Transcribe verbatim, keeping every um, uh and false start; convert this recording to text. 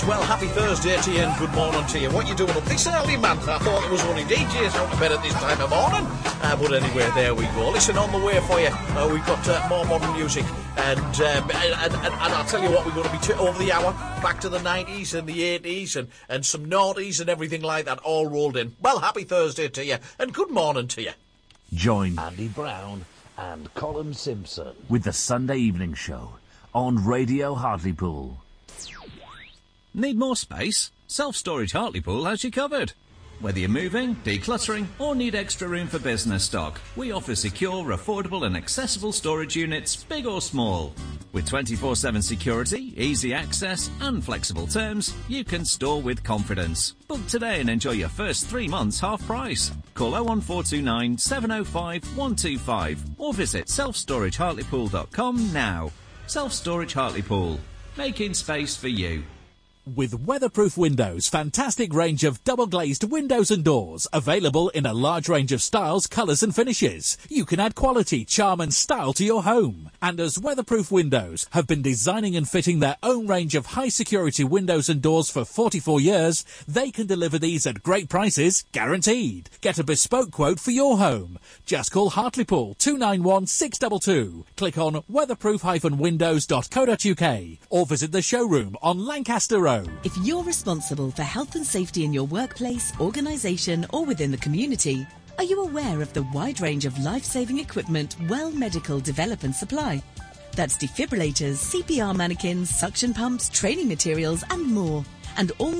Right, well, happy Thursday to you and good morning to you. What you doing up this early, man? I thought it was only D Js out of bed at this time of morning. Uh, but anyway, there we go. Listen, on the way for you, uh, we've got uh, more modern music. And, um, and, and, and I'll tell you what, we're going to be t- over the hour, back to the nineties and the eighties and, and some noughties and everything like that all rolled in. Well, happy Thursday to you and good morning to you. Join Andy Brown and Colin Simpson with the Sunday Evening Show on Radio Hartlepool. Need more space? Self-Storage Hartlepool has you covered. Whether you're moving, decluttering, or need extra room for business stock, we offer secure, affordable and accessible storage units, big or small. With twenty-four seven security, easy access and flexible terms, you can store with confidence. Book today and enjoy your first three months half price. Call oh one four two nine, seven oh five, one two five or visit self storage hartlepool dot com now. Self-Storage Hartlepool, making space for you. With Weatherproof Windows, fantastic range of double-glazed windows and doors, available in a large range of styles, colours and finishes. You can add quality, charm and style to your home. And as Weatherproof Windows have been designing and fitting their own range of high-security windows and doors for forty-four years, they can deliver these at great prices, guaranteed. Get a bespoke quote for your home. Just call Hartlepool two nine one, six two two. Click on weatherproof dash windows dot co dot uk or visit the showroom on Lancaster Road. If you're responsible for health and safety in your workplace, organisation or within the community, are you aware of the wide range of life-saving equipment Well Medical develop and supply? That's defibrillators, C P R mannequins, suction pumps, training materials and more. And all